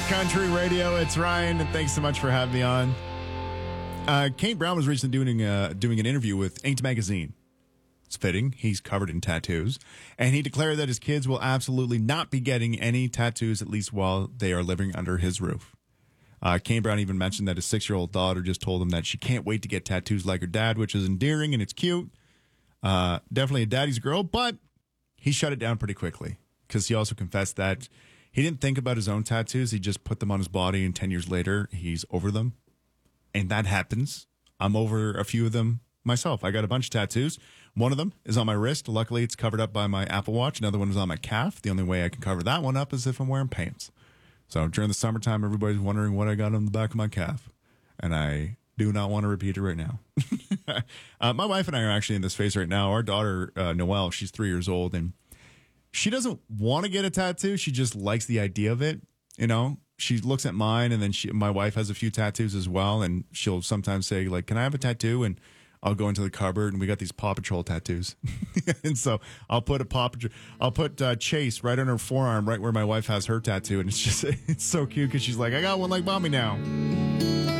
Country Radio. It's Ryan, and thanks so much for having me on. Kane Brown was recently doing an interview with Inked Magazine. It's fitting. He's covered in tattoos, and he declared that his kids will absolutely not be getting any tattoos, at least while they are living under his roof. Kane Brown even mentioned that his 6-year-old daughter just told him that she can't wait to get tattoos like her dad, which is endearing and it's cute. Definitely a daddy's girl, but he shut it down pretty quickly because he also confessed that he didn't think about his own tattoos. He just put them on his body, and 10 years later, he's over them. And that happens. I'm over a few of them myself. I got a bunch of tattoos. One of them is on my wrist. Luckily, it's covered up by my Apple Watch. Another one is on my calf. The only way I can cover that one up is if I'm wearing pants. So during the summertime, everybody's wondering what I got on the back of my calf. And I do not want to repeat it right now. My wife and I are actually in this phase right now. Our daughter, Noelle, she's 3 years old, and she doesn't want to get a tattoo. She just likes the idea of it. You know, she looks at mine, and then my wife has a few tattoos as well. And she'll sometimes say, like, can I have a tattoo? And I'll go into the cupboard, and we got these Paw Patrol tattoos. And so I'll put Chase right on her forearm, right where my wife has her tattoo. And it's so cute because she's like, I got one like mommy now.